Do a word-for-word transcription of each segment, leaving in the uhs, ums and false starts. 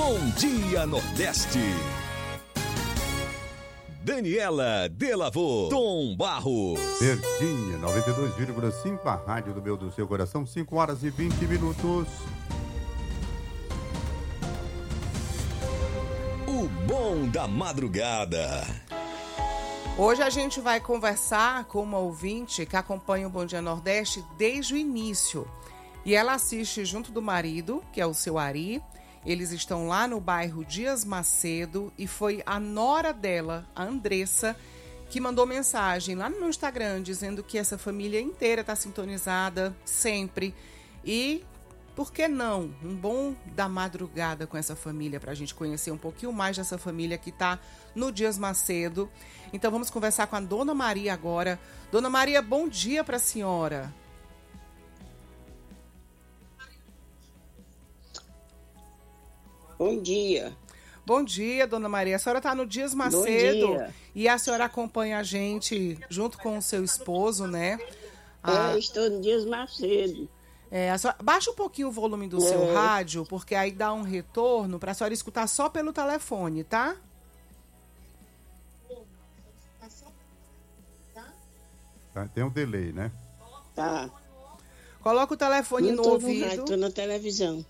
Bom Dia Nordeste. Daniela Delavô, Tom Barros. Verdinha, noventa e dois vírgula cinco, a rádio do meu do seu coração, cinco horas e vinte minutos. O bom da madrugada. Hoje a gente vai conversar com uma ouvinte que acompanha o Bom Dia Nordeste desde o início. E ela assiste junto do marido, que é o seu Ari. Eles estão lá no bairro Dias Macedo e foi a nora dela, a Andressa, que mandou mensagem lá no meu Instagram dizendo que essa família inteira está sintonizada sempre. E, por que não, um bom da madrugada com essa família para a gente conhecer um pouquinho mais dessa família que está no Dias Macedo. Então vamos conversar com a Dona Maria agora. Dona Maria, bom dia para a senhora. Bom dia. Bom dia, Dona Maria. A senhora está no Dias Macedo e a senhora acompanha a gente junto com o seu esposo, né? Ah, é, estou no Dias Macedo. É, a senhora, baixa um pouquinho o volume do é. seu rádio, porque aí dá um retorno para a senhora escutar só pelo telefone, tá? Tá, tem um delay, né? Tá. Coloca o telefone não no tô ouvido. No rádio, tô na televisão.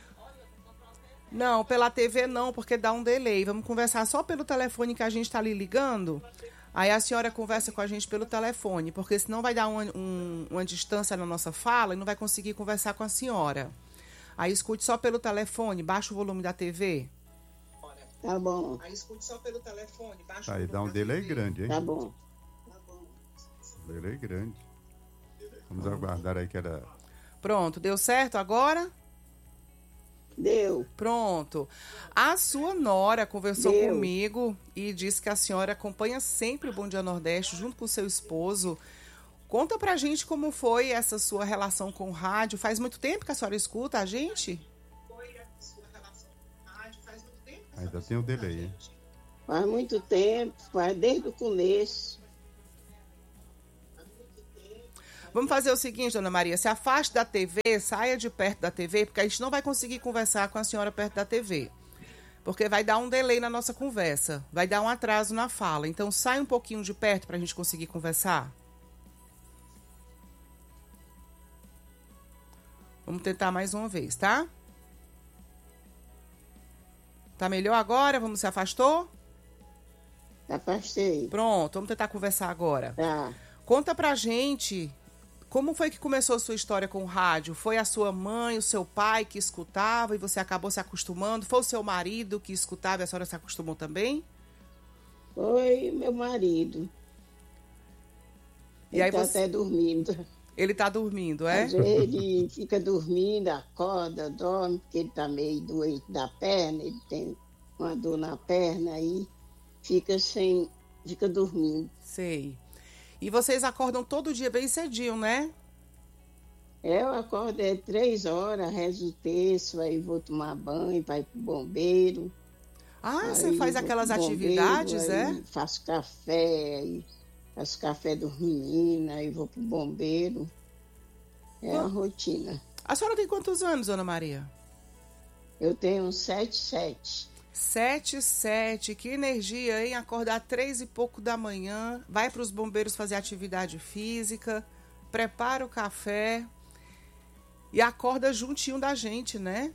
Não, pela T V não, porque dá um delay. Vamos conversar só pelo telefone que a gente está ali ligando. Aí a senhora conversa com a gente pelo telefone, porque senão vai dar uma, um, uma distância na nossa fala e não vai conseguir conversar com a senhora. Aí escute só pelo telefone, baixa o volume da T V. Tá bom. Aí escute só pelo telefone, baixa Aí o volume dá um da delay T V. grande, hein? Tá bom. Delay grande. Vamos aguardar aí que era... Pronto, deu certo agora? Deu. Pronto. A sua nora conversou Deu. comigo e disse que a senhora acompanha sempre o Bom Dia Nordeste junto com o seu esposo. Conta pra gente como foi essa sua relação com o rádio. Faz muito tempo que a senhora escuta a gente? Ainda tem o delay, hein? Faz muito tempo, faz desde o começo. Vamos fazer o seguinte, Dona Maria, se afaste da T V, saia de perto da T V, porque a gente não vai conseguir conversar com a senhora perto da T V. Porque vai dar um delay na nossa conversa, vai dar um atraso na fala. Então sai um pouquinho de perto para a gente conseguir conversar. Vamos tentar mais uma vez, tá? Tá melhor agora? Vamos se afastou? Afastei. Pronto, vamos tentar conversar agora. Tá. Conta pra gente... Como foi que começou a sua história com o rádio? Foi a sua mãe, o seu pai que escutava e você acabou se acostumando? Foi o seu marido que escutava e a senhora se acostumou também? Foi meu marido. E ele aí tá você... até dormindo. Ele tá dormindo, é? Às vezes ele fica dormindo, acorda, dorme, porque ele tá meio doente da perna, ele tem uma dor na perna aí, fica sem, fica dormindo. Sei. E vocês acordam todo dia bem cedinho, né? Eu acordo é três horas, rezo o terço, aí vou tomar banho, vai pro bombeiro. Ah, aí você faz aquelas bombeiro, atividades, é? Faço café, aí faço café dos meninos, aí vou pro bombeiro. É a rotina. A senhora tem quantos anos, Dona Maria? Eu tenho sete, sete. Sete, sete, que energia, hein? Acordar três e pouco da manhã, vai para os bombeiros fazer atividade física, prepara o café e acorda juntinho da gente, né?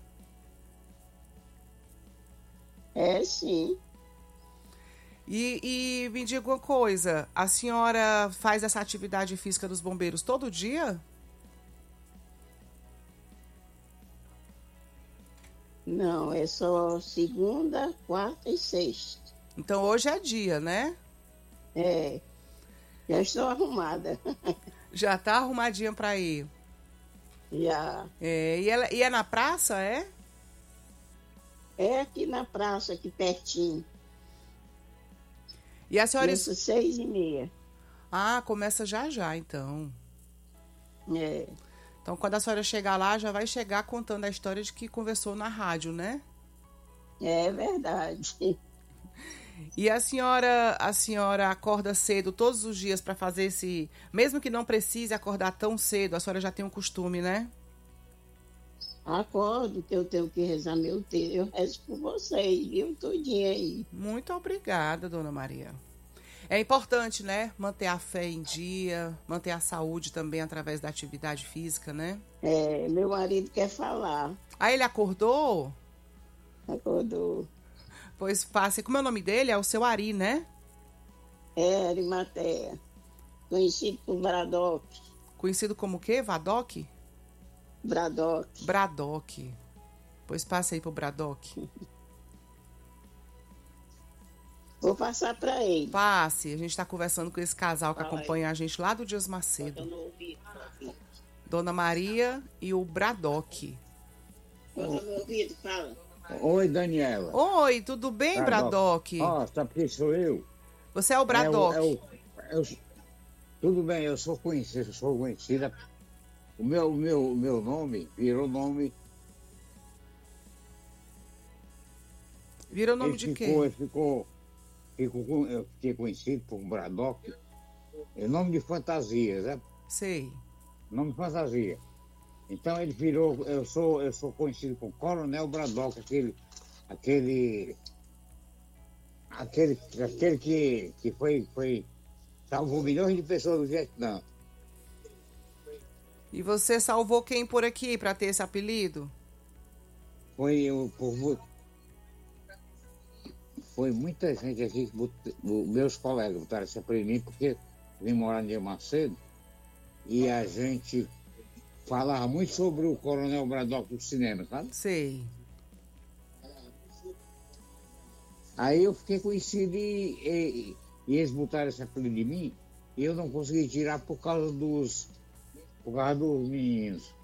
É, sim. E, e me diga uma coisa, a senhora faz essa atividade física dos bombeiros todo dia? Não, é só segunda, quarta e sexta. Então hoje é dia, né? É, já estou arrumada. Já tá arrumadinha pra ir? Já. É, e, ela, e é na praça, é? É aqui na praça, aqui pertinho. E a senhora... Começa seis e meia. Ah, começa já já, então. É. Então, quando a senhora chegar lá, já vai chegar contando a história de que conversou na rádio, né? É verdade. E a senhora, a senhora acorda cedo todos os dias para fazer esse... Mesmo que não precise acordar tão cedo, a senhora já tem um costume, né? Acordo que eu tenho que rezar meu texto. Eu rezo por vocês, viu? Tudinho aí. Muito obrigada, Dona Maria. É importante, né? Manter a fé em dia, manter a saúde também através da atividade física, né? É, meu marido quer falar. Ah, ele acordou? Acordou. Pois passe. Como é o nome dele? É o seu Ari, né? É, Arimateia. Conhecido por Bradock. Conhecido como o quê? Vadoc? Bradock. Bradock. Pois passe aí pro Bradock. Vou passar para ele. Passe. A gente está conversando com esse casal que Fala aí. acompanha a gente lá do Dias Macedo. Eu não ouvi. Dona Maria e o Bradock. Bota no ouvido, fala. Oi, Daniela. Oi, tudo bem, Bradock? Ó, sabe quem sou eu? Você é o Bradock. É o- é o- eu- tudo bem, eu sou conhecido, eu sou conhecida. O meu, o meu, o meu nome virou nome. Vira o nome ele de ficou, quê? ele ficou, ficou, com- eu fiquei conhecido por Bradock. É nome de fantasia, né? Sei. Nome de fantasia. Então ele virou, eu sou, eu sou conhecido como Coronel Bradock, aquele, aquele, aquele, aquele que, que foi, foi, salvou milhões de pessoas do Vietnã. E você salvou quem por aqui para ter esse apelido? Foi, o por, foi muita gente aqui, que bot- o- meus colegas botaram esse apelido em mim, porque vim morar em Macedo e a gente falava muito sobre o Coronel Bradock do cinema, sabe? Sei. Aí eu fiquei conhecido e, e, e eles botaram esse apelido em mim e eu não consegui tirar por causa dos, por causa dos meninos.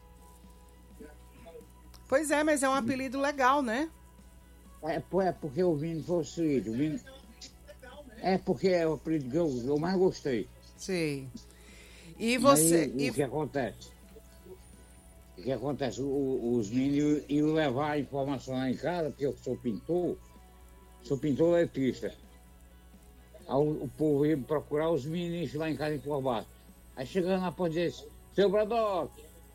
Pois é, mas é um apelido legal, né? É, pô, é porque o Vini foi o seguinte, o Vini, é porque é o apelido que eu, eu mais gostei. Sei. E você... Aí, o e- que acontece? O que acontece? O- os meninos iam levar a informação lá em casa, porque eu sou pintor, sou pintor letrista. Aí o, o povo ia me procurar, os meninos lá em casa informar. Aí chegando lá, pode dizer, seu Bradock,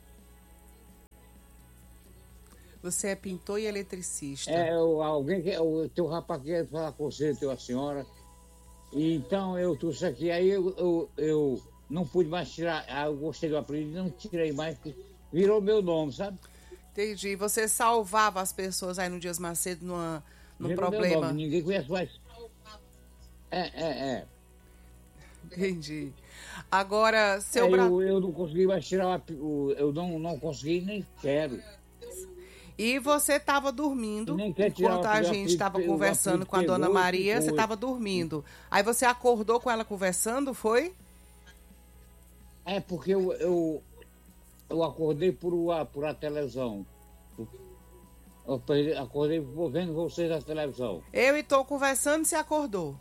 Você é pintor e eletricista. é, eu- alguém que, o teu rapaz quer falar com você, teu senhora. E então eu trouxe aqui, aí eu, eu, eu não pude mais tirar, ah, eu gostei do apelido, não tirei mais, porque virou meu nome, sabe? Entendi. Você salvava as pessoas aí no Dias Macedo numa, num Virou meu problema. nome, ninguém conhece mais. É, é, é. Entendi. Agora, seu É, Bra... eu, eu não consegui mais tirar o, ape- o- eu não, não consegui nem quero. E você estava dormindo, Nem quer tirar enquanto o a apelido, gente estava o conversando apelido com a Dona pegou e Maria, ficou. você estava dormindo. Aí você acordou com ela conversando, foi? É porque eu, eu, eu acordei por a, por a televisão. Eu perdi- acordei vendo vocês na televisão. Eu estou conversando e você acordou.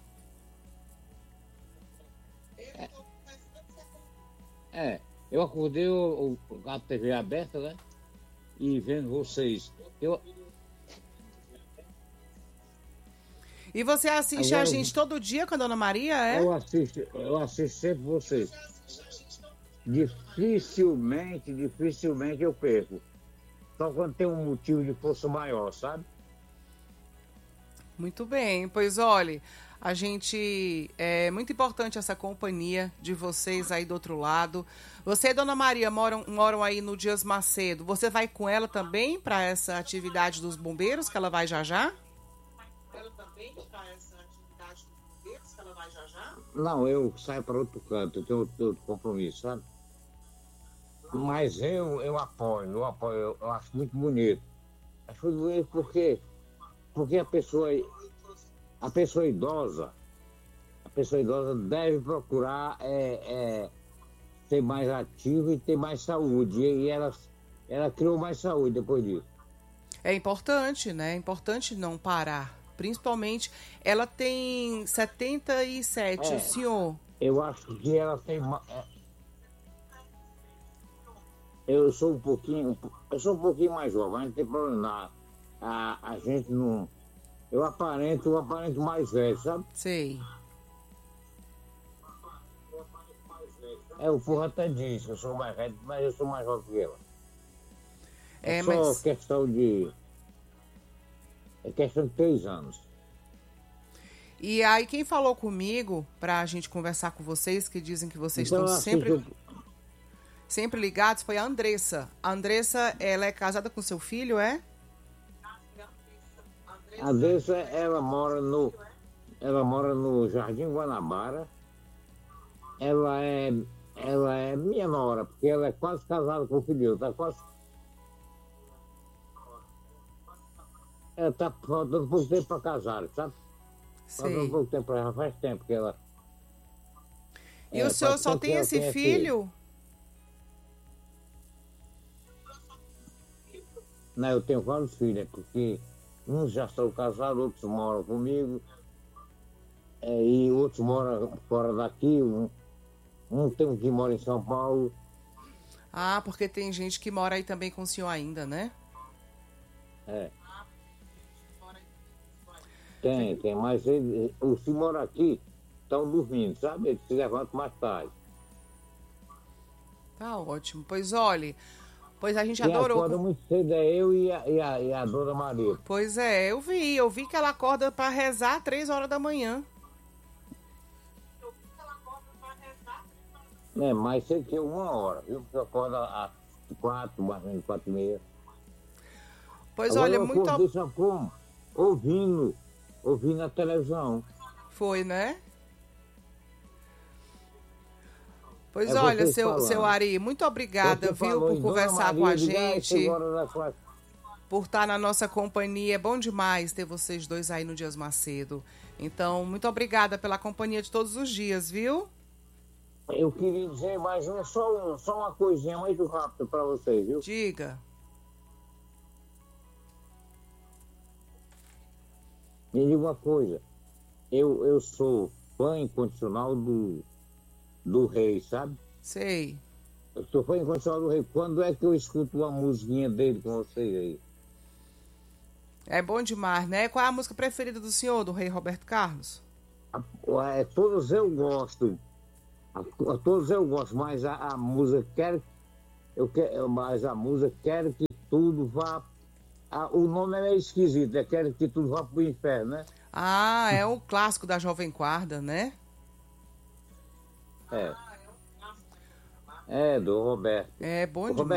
É, eu acordei eu, eu, com a T V aberta, né? E vendo vocês. Eu, E você assiste Agora a eu- gente todo dia com a Dona Maria, é? eu assisto, eu assisto sempre vocês. Dificilmente, dificilmente eu perco. Só quando tem um motivo de força maior, sabe? Muito bem, pois olhe, a gente, é muito importante essa companhia de vocês aí do outro lado. Você e Dona Maria moram, moram aí no Dias Macedo, você vai com ela também para essa atividade dos bombeiros que ela vai já já? Ela também para essa atividade dos bombeiros que ela vai já já? Não, eu saio para outro canto, eu tenho outro, outro compromisso, sabe? Mas eu, eu apoio, eu apoio, eu, eu acho muito bonito. Acho muito bonito porque, porque a pessoa, a pessoa idosa, a pessoa idosa deve procurar é, é, ser mais ativa e ter mais saúde. E ela, ela criou mais saúde depois disso. É importante, né? É importante não parar. Principalmente, ela tem setenta e sete, É. o senhor. Eu acho que ela tem ma- é, eu sou um pouquinho, eu sou um pouquinho mais jovem, mas não tem problema. não. A, a gente não. Eu aparento, eu aparento mais velho, sabe? Sei. É, o povo até diz que eu sou mais velho, mas eu sou mais jovem que ela. É, É, só mas... questão de... É questão de três anos. E aí, quem falou comigo pra gente conversar com vocês, que dizem que vocês Então, estão assim, sempre, eu- sempre ligados, foi a Andressa. A Andressa, ela é casada com seu filho, é? A Andressa, ela mora no... Ela mora no Jardim Guanabara. Ela é... Ela é minha nora, porque ela é quase casada com o filho. Tá quase... Ela tá faltando pouco tempo pra casar, sabe? Faltando Sei. pouco tempo, já faz tempo que ela... E É, o senhor faz só tempo que tem ela esse tem filho? Não, eu tenho vários filhos, porque uns já estão casados, outros moram comigo, é, e outros moram fora daqui, um, um tem um que mora em São Paulo. Ah, porque tem gente que mora aí também com o senhor ainda, né? É. Tem, tem, mas ele, os que moram aqui estão dormindo, sabe? Eles se levantam mais tarde. Tá ótimo. Pois olhe, pois a gente Quem adorou. acorda muito cedo é eu e a, e a, e a Dona Maria. Pois é, eu vi, eu vi que ela acorda pra rezar às três horas da manhã. É, mais cedo que uma hora, viu? Porque acorda às quatro, mais ou menos quatro e meia. Pois Agora olha, eu muito. acordei, sabe como? Ouvindo, ouvindo a televisão. Foi, né? Pois É olha, vocês seu, falando. seu Ari, muito obrigada, Você viu, falou por em Dona conversar com Maria, a eu digo, "Ah, gente, chegou a hora da classe." por estar na nossa companhia. É bom demais ter vocês dois aí no Dias Macedo. Então, muito obrigada pela companhia de todos os dias, viu? Eu queria dizer mais uma, só, um- só uma coisinha muito rápida para vocês, viu? Diga. Me diga uma coisa, eu, eu sou fã incondicional do, do rei, sabe? Sei. Eu sou fã incondicional do rei. Quando é que eu escuto uma musiquinha dele com vocês aí? É bom demais, né? Qual é a música preferida do senhor, do rei Roberto Carlos? A, é, todas eu gosto, a, a todos eu gosto, mas a, a música quer, eu quero, mas a música quer que tudo vá, a, o nome é meio esquisito, é quer que tudo vá pro inferno, né? Ah, é o clássico da Jovem Guarda, né? É. É, do Roberto. É bom O demais. Roberto